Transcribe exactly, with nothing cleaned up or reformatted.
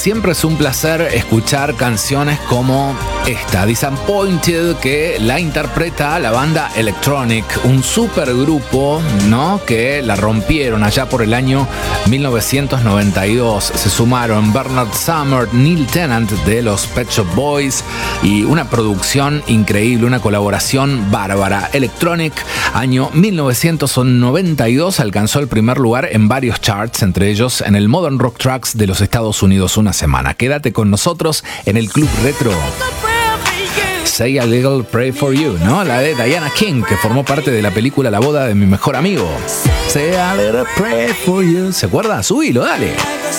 siempre es un placer escuchar canciones como esta, Disappointed, que la interpreta la banda Electronic, un supergrupo, ¿no?, que la rompieron allá por el año mil novecientos noventa y dos. Se sumaron Bernard Sumner, Neil Tennant de los Pet Shop Boys y una producción increíble, una colaboración bárbara. Electronic, año mil novecientos noventa y dos, alcanzó el primer lugar en varios charts, entre ellos en el Modern Rock Tracks de los Estados Unidos una semana. Quédate con nosotros en el Club Retro. Say a Little Pray for You, ¿no? La de Diana King, que formó parte de la película La boda de mi mejor amigo. Say a little pray for you. ¿Se acuerda? Subilo, dale.